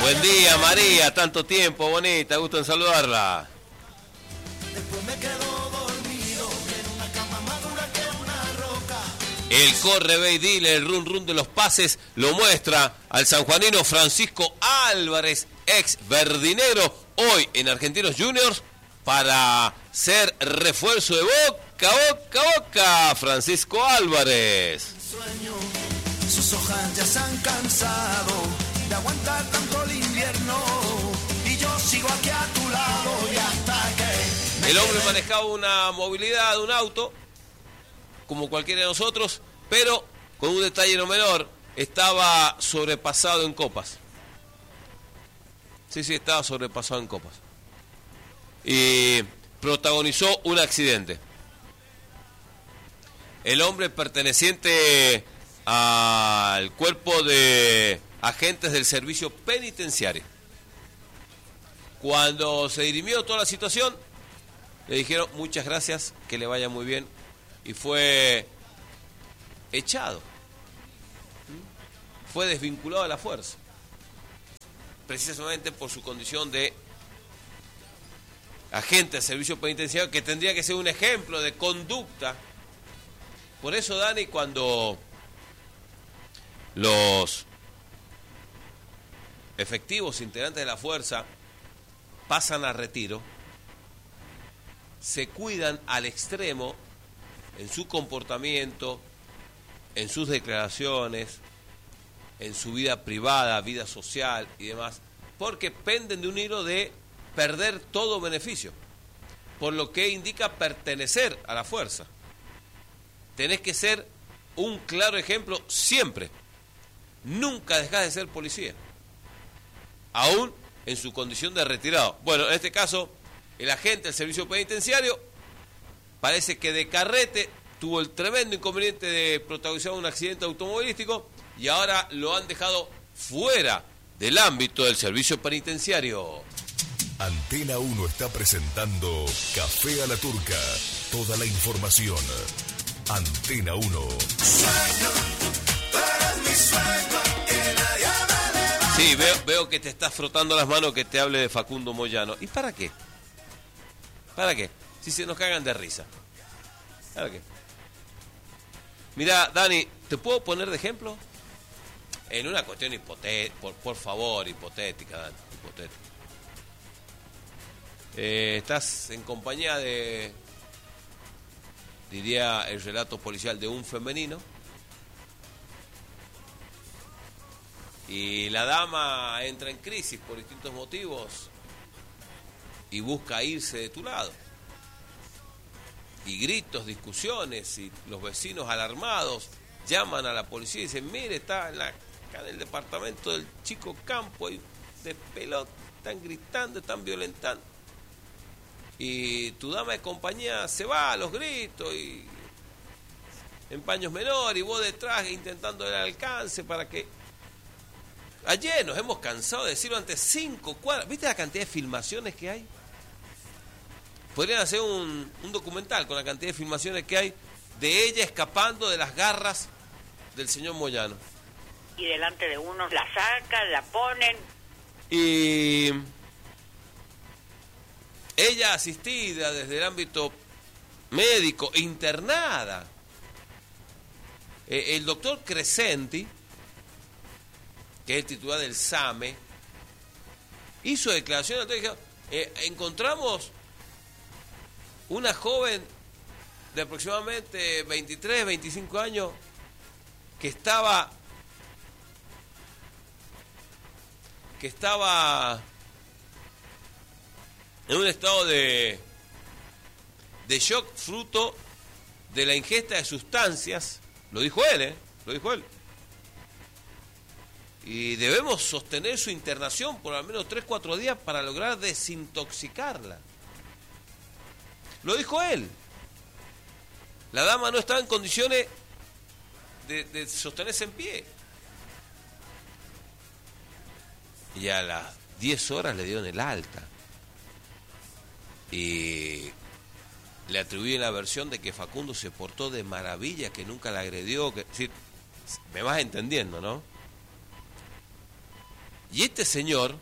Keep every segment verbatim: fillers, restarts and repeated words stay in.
Buen día, María, tanto tiempo, bonita, gusto en saludarla. Después me quedo dormido en una cama más dura que una roca. El corre, ve y dile, el run run de los pases lo muestra al sanjuanino Francisco Álvarez, ex verdinegro, hoy en Argentinos Juniors, para ser refuerzo de Boca, Boca, Boca, Francisco Álvarez. Sueño, sus hojas ya se han cansado de aguantar tanto el invierno y yo sigo aquí a tu lado y hasta que me El hombre quede... manejaba una movilidad, un auto, como cualquiera de nosotros, pero con un detalle no menor, estaba sobrepasado en copas. Sí, sí, estaba sobrepasado en copas. Y protagonizó un accidente. El hombre perteneciente al cuerpo de agentes del servicio penitenciario. Cuando se dirimió toda la situación, le dijeron muchas gracias, que le vaya muy bien, y fue echado. Fue desvinculado de la fuerza, precisamente por su condición de agente de servicio penitenciario, que tendría que ser un ejemplo de conducta. Por eso, Dani, cuando los efectivos integrantes de la fuerza pasan a retiro, se cuidan al extremo en su comportamiento, en sus declaraciones, en su vida privada, vida social y demás, porque penden de un hilo de perder todo beneficio, por lo que indica pertenecer a la fuerza. Tenés que ser un claro ejemplo siempre. Nunca dejás de ser policía, aún en su condición de retirado. Bueno, en este caso, el agente del servicio penitenciario parece que de carrete tuvo el tremendo inconveniente de protagonizar un accidente automovilístico y ahora lo han dejado fuera del ámbito del servicio penitenciario. Antena uno está presentando Café a la Turca. Toda la información. Antena uno. Sueño, tú eres mi sueño, que nadie me levante. Sí, veo, veo que te estás frotando las manos que te hable de Facundo Moyano. ¿Y para qué? ¿Para qué? Si se nos cagan de risa. ¿Para qué? Mira, Dani, ¿te puedo poner de ejemplo? En una cuestión hipotética, por, por favor, hipotética, Dani, hipotética. Eh, estás en compañía de, diría el relato policial, de un femenino, y la dama entra en crisis por distintos motivos y busca irse de tu lado, y gritos, discusiones, y los vecinos alarmados llaman a la policía y dicen, mire, está en, la, acá en el departamento del Chico Campo, y de pelota, están gritando, están violentando. Y tu dama de compañía se va a los gritos y en paños menores, y vos detrás intentando el alcance para que... Ayer nos hemos cansado de decirlo antes, cinco cuadras. ¿Viste la cantidad de filmaciones que hay? Podrían hacer un, un documental con la cantidad de filmaciones que hay de ella escapando de las garras del señor Moyano. Y delante de uno la sacan, la ponen. Y ella asistida desde el ámbito médico, internada. Eh, el doctor Crescenti, que es el titular del SAME, hizo declaraciones. Dijo, eh, encontramos una joven de aproximadamente veintitrés, veinticinco años que estaba que estaba en un estado de de shock fruto de la ingesta de sustancias. Lo dijo él, ¿eh? Lo dijo él. Y debemos sostener su internación por al menos tres, cuatro días para lograr desintoxicarla. Lo dijo él. La dama no estaba en condiciones de, de sostenerse en pie. Y a las diez horas le dieron el alta. Y le atribuyen la versión de que Facundo se portó de maravilla, que nunca la agredió. Que, es decir, me vas entendiendo, ¿no? Y este señor,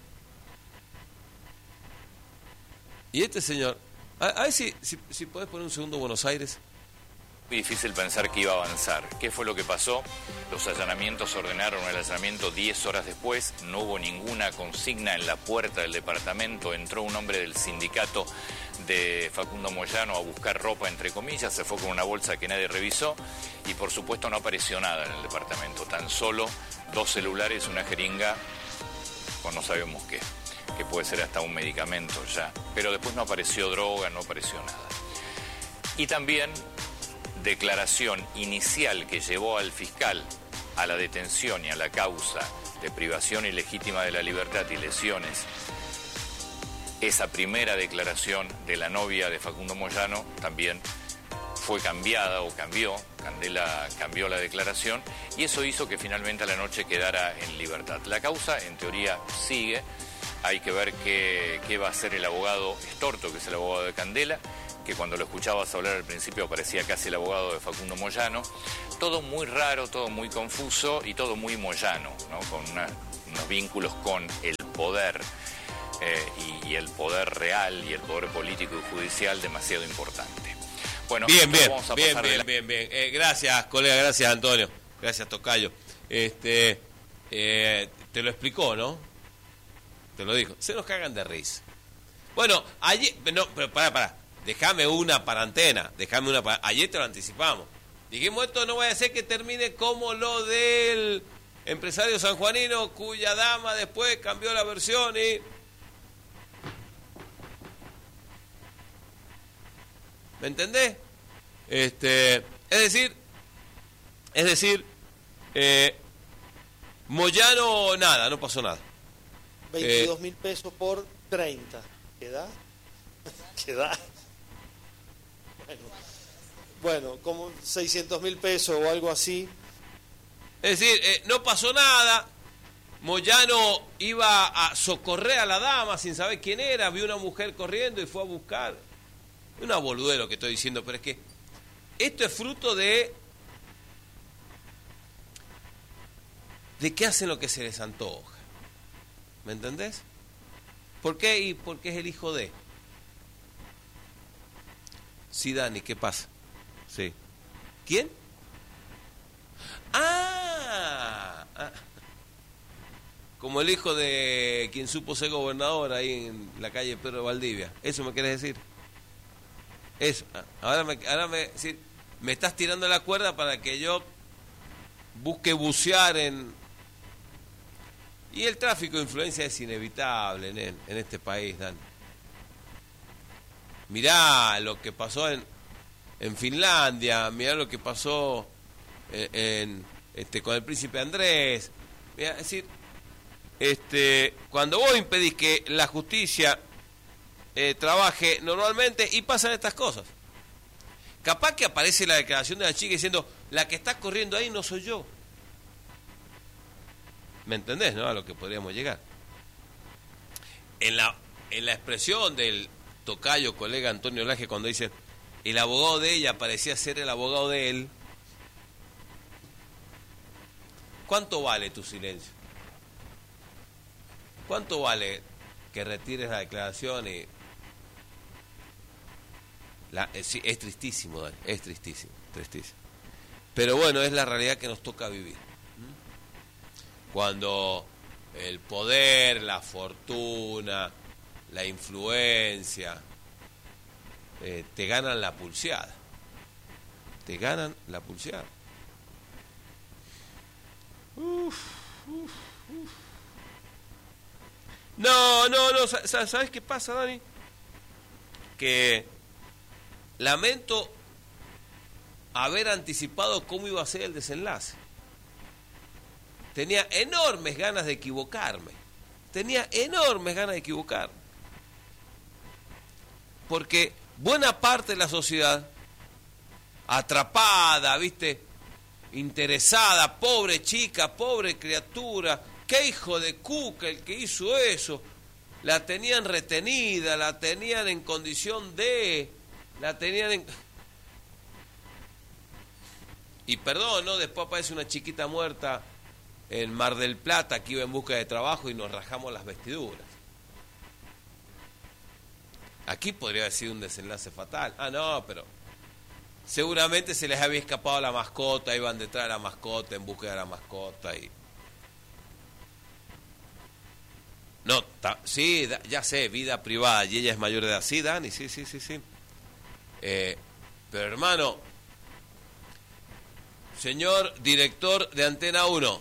y este señor, a, a ver si, si, si podés poner un segundo Buenos Aires. Muy difícil pensar que iba a avanzar. ¿Qué fue lo que pasó? Los allanamientos ordenaron el allanamiento diez horas después, no hubo ninguna consigna en la puerta del departamento, entró un hombre del sindicato de Facundo Moyano a buscar ropa, entre comillas, se fue con una bolsa que nadie revisó y por supuesto no apareció nada en el departamento, tan solo dos celulares, una jeringa con no sabemos qué, que puede ser hasta un medicamento ya, pero después no apareció droga, no apareció nada. Y también declaración inicial que llevó al fiscal a la detención y a la causa de privación ilegítima de la libertad y lesiones. Esa primera declaración de la novia de Facundo Moyano también fue cambiada o cambió, Candela cambió la declaración y eso hizo que finalmente a la noche quedara en libertad. La causa en teoría sigue, hay que ver qué, qué va a hacer el abogado Estorto, que es el abogado de Candela, que cuando lo escuchabas hablar al principio parecía casi el abogado de Facundo Moyano. Todo muy raro, todo muy confuso y todo muy moyano, ¿no? Con una, unos vínculos con el poder eh, y, y el poder real y el poder político y judicial demasiado importante. Bueno, bien, bien, vamos a bien, pasar bien, la... bien, bien. Eh, gracias, colega, gracias, Antonio. Gracias, Tocayo. Este, eh, te lo explicó, ¿no? Te lo dijo. Se nos cagan de risa. Bueno, ayer... No, pero pará, pará. Déjame una para antena, déjame una para... Ayer te lo anticipamos. Dijimos, esto no vaya a ser que termine como lo del empresario sanjuanino, cuya dama después cambió la versión y... ¿Me entendés? Este, es decir, es decir, eh, Moyano, nada, no pasó nada. veintidós mil pesos por treinta. ¿Qué da? ¿Qué da? Bueno, bueno, como seiscientos mil pesos o algo así. Es decir, eh, no pasó nada. Moyano iba a socorrer a la dama sin saber quién era. Vio una mujer corriendo y fue a buscar. Una boludez lo que estoy diciendo, pero es que esto es fruto de de que hacen lo que se les antoja. ¿Me entendés? ¿Por qué? Y porque es el hijo de... Sí, Dani, ¿qué pasa? Sí. ¿Quién? Ah, ah. Como el hijo de quien supo ser gobernador ahí en la calle Pedro Valdivia. ¿Eso me quieres decir? Eso. Ahora me, ahora me, sí, me estás tirando la cuerda para que yo busque bucear en... Y el tráfico de influencia es inevitable en, en este país, Dani. Mirá lo que pasó en, en Finlandia, mirá lo que pasó en, en, este, con el príncipe Andrés. Mirá, es decir, este, cuando vos impedís que la justicia eh, trabaje normalmente y pasan estas cosas. Capaz que aparece la declaración de la chica diciendo, la que está corriendo ahí no soy yo. ¿Me entendés, no? A lo que podríamos llegar. En la, en la expresión del tocayo, colega Antonio Laje, cuando dice, el abogado de ella parecía ser el abogado de él. ¿Cuánto vale tu silencio? ¿Cuánto vale que retires la declaración y... La, es, es tristísimo, Dani, es tristísimo, tristísimo. Pero bueno, es la realidad que nos toca vivir. Cuando el poder, la fortuna, la influencia, eh, te ganan la pulseada. Te ganan la pulseada. Uf, uf, uf. No, no, no, ¿sabes qué pasa, Dani? Que lamento haber anticipado cómo iba a ser el desenlace. Tenía enormes ganas de equivocarme. Tenía enormes ganas de equivocarme. Porque buena parte de la sociedad, atrapada, ¿viste? Interesada, pobre chica, pobre criatura, qué hijo de cuca el que hizo eso. La tenían retenida, la tenían en condición de... La tenían en... Y perdón, ¿no? Después aparece una chiquita muerta en Mar del Plata, que iba en busca de trabajo y nos rajamos las vestiduras. Aquí podría haber sido un desenlace fatal. Ah, no, pero seguramente se les había escapado la mascota, iban detrás de la mascota, en busca de la mascota y... No, ta, sí, da, ya sé, vida privada, y ella es mayor de edad. Sí, Dani, sí, sí, sí, sí. Eh, pero hermano, señor director de Antena uno,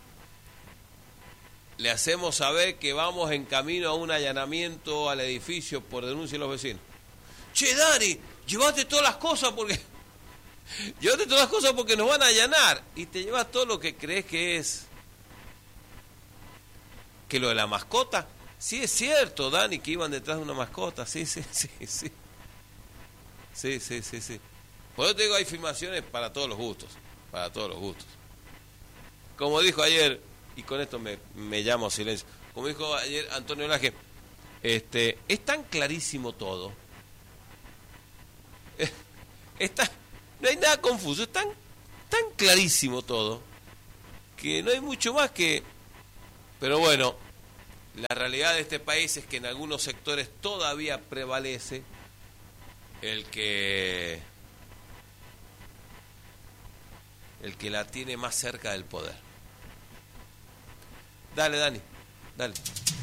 le hacemos saber que vamos en camino a un allanamiento al edificio por denuncia de los vecinos. Che, Dani, llévate todas las cosas porque... llévate todas las cosas porque nos van a allanar. Y te llevas todo lo que crees que es... que lo de la mascota, sí es cierto, Dani, que iban detrás de una mascota, sí, sí, sí, sí. Sí, sí, sí, sí. Por eso te digo, hay filmaciones para todos los gustos, para todos los gustos. Como dijo ayer, y con esto me, me llamo a silencio, como dijo ayer Antonio Laje, este, es tan clarísimo todo, está, no hay nada confuso, es tan, tan clarísimo todo, que no hay mucho más que... Pero bueno, la realidad de este país es que en algunos sectores todavía prevalece el que el que la tiene más cerca del poder. Dale, Dani, dale.